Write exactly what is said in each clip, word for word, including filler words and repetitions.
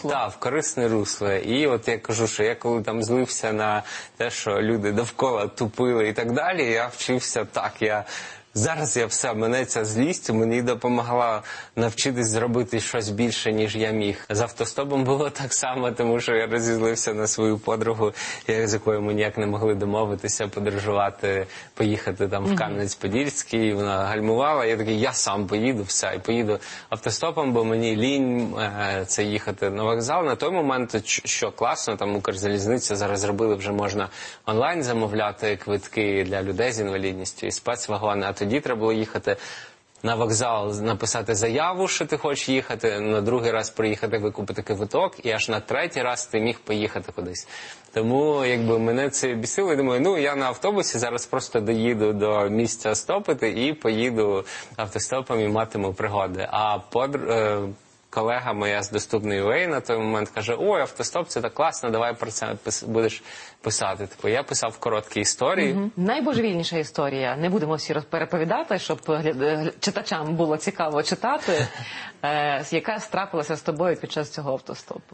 Так, в корисне русло. І от я кажу, що я коли там злився на те, що люди довкола тупили і так далі, я вчився так, я... Зараз я все, мене ця злість мені допомогла навчитись зробити щось більше, ніж я міг. З автостопом було так само, тому що я розізлився на свою подругу, з якою ми ніяк не могли домовитися, подорожувати, поїхати там в Кам'янець-Подільський. Вона гальмувала, я такий, я сам поїду, все, і поїду автостопом, бо мені лінь е, це їхати на вокзал. На той момент, що класно, там Укрзалізниця зараз зробили, вже можна онлайн замовляти квитки для людей з інвалідністю і спецвагони. А тоді треба було їхати на вокзал, написати заяву, що ти хочеш їхати, на другий раз приїхати, викупити квиток, і аж на третій раз ти міг поїхати кудись. Тому, якби, мене це бісило, і думаю, ну, я на автобусі зараз просто доїду до місця стопити і поїду автостопом і матиму пригоди. А подр... е... колега моя з Доступної ю ей на той момент каже, ой, автостоп, це так класно, давай про це пис... будеш писати. Типу, я писав короткі історії. Угу. Найбожевільніша історія, не будемо всі переповідати, щоб читачам було цікаво читати, е, яка трапилася з тобою під час цього автостопу.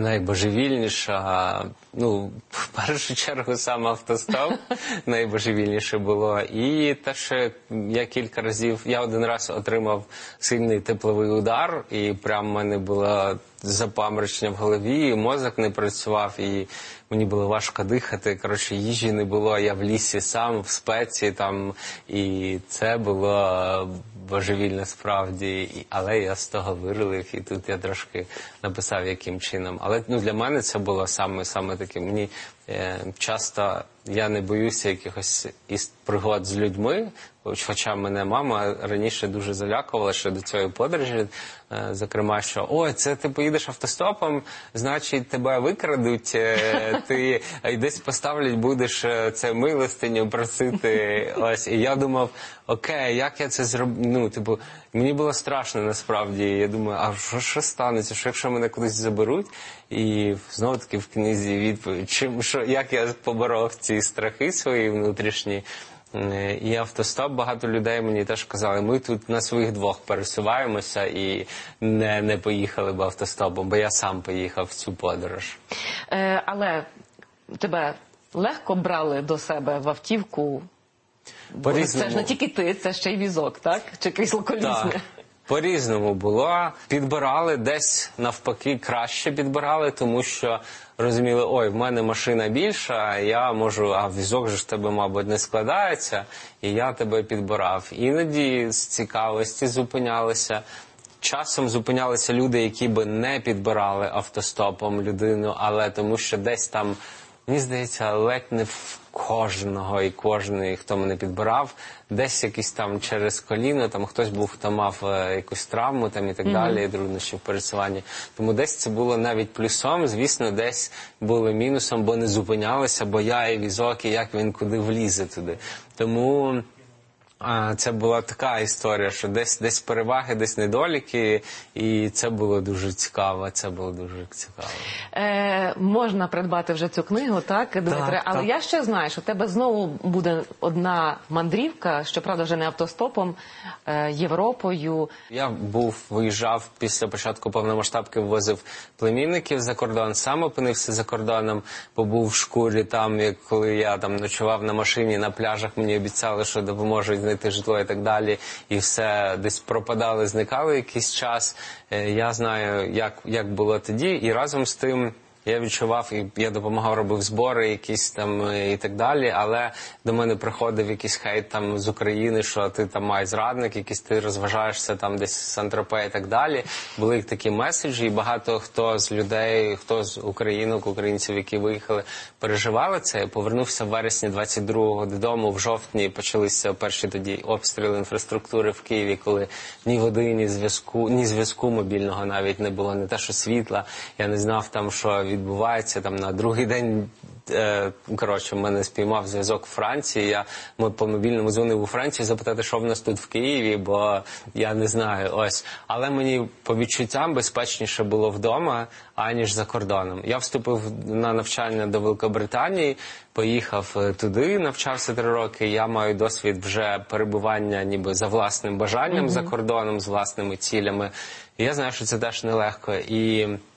Найбожевільніша, ну, в першу чергу сам автостоп найбожевільніше було. І те, що я кілька разів, я один раз отримав сильний тепловий удар, і прямо в мене було запаморочення в голові, і мозок не працював, і мені було важко дихати. Коротше, їжі не було, я в лісі сам, в спеці там, і це було божевільно справді, але я з того вирулив, і тут я трошки написав, яким чином. Але, ну, для мене це було саме, саме таке. Мені е, часто, я не боюся якихось із пригод з людьми, хоча мене мама раніше дуже залякувала ще до цієї подорожі, е, зокрема, що «Ой, це ти поїдеш автостопом, значить тебе викрадуть, е, ти десь поставлять, будеш це милостиню просити». Ось, і я думав, окей, як я це зроблю? Ну, типу, мені було страшно насправді. Я думаю, а що, що станеться, що якщо мене кудись заберуть? І знову-таки в книзі відповідь, чим, що, як я поборов ці страхи свої внутрішні. І автостоп, багато людей мені теж казали, ми тут на своїх двох пересуваємося і не, не поїхали б автостопом, бо я сам поїхав в цю подорож. Е, але тебе легко брали до себе в автівку? Це ж не тільки ти, це ще й візок, так? Чи крісло колісне? Так. По-різному було. Підбирали, десь навпаки краще підбирали, тому що розуміли, ой, в мене машина більша, я можу, а візок же ж тебе, мабуть, не складається, і я тебе підбирав. Іноді з цікавості зупинялися. Часом зупинялися люди, які би не підбирали автостопом людину, але тому що десь там, мені здається, ледь не в кожного і кожний, хто мене підбирав, десь якийсь там через коліно, там хтось був, хто мав е, якусь травму там і так mm-hmm. далі, і труднощі в пересуванні. Тому десь це було навіть плюсом, звісно, десь було мінусом, бо не зупинялися, бо я і візок, і як він куди влізе туди. Тому... А, це була така історія, що десь, десь переваги, десь недоліки, і це було дуже цікаво, це було дуже цікаво. Е, можна придбати вже цю книгу, так, Дмитре? Так, але так. Я ще знаю, що у тебе знову буде одна мандрівка, щоправда вже не автостопом, е, Європою. Я був, виїжджав після початку повномасштабки, ввозив племінників за кордон, сам опинився за кордоном, побув в шкурі там, як коли я там ночував на машині, на пляжах, мені обіцяли, що допоможуть знайти житло і так далі, і все десь пропадали, зникали якийсь час. Я знаю, як, як було тоді, і разом з тим я відчував, і я допомагав, робив збори якісь там і так далі, але до мене приходив якийсь хейт там з України, що ти там май зрадник, якийсь ти розважаєшся там десь в Сан-Тропе і так далі. Були такі меседжі, і багато хто з людей, хто з українок, українців, які виїхали, переживали це. Я повернувся в вересні двадцять другого додому, в жовтні почалися перші тоді обстріли інфраструктури в Києві, коли ні води, ні зв'язку, ні зв'язку мобільного навіть не було, не те, що світла. Я не знав там, що відбувається там на другий день. Е, коротше, мене спіймав зв'язок в Франції. Я ми по мобільному дзвонив у Францію запитати, що в нас тут в Києві, бо я не знаю. Ось. Але мені по відчуттям безпечніше було вдома, аніж за кордоном. Я вступив на навчання до Великобританії, поїхав туди, навчався три роки. Я маю досвід вже перебування ніби за власним бажанням, mm-hmm. за кордоном, з власними цілями. І я знаю, що це теж нелегко. І